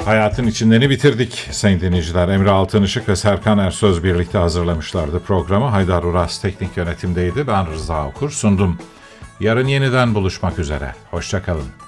Hayatın içindeni bitirdik sayın dinleyiciler. Emre Altınışık ve Serkan Ersöz birlikte hazırlamışlardı programı. Haydar Uras teknik yönetimdeydi. Ben Rıza Okur sundum. Yarın yeniden buluşmak üzere. Hoşça kalın.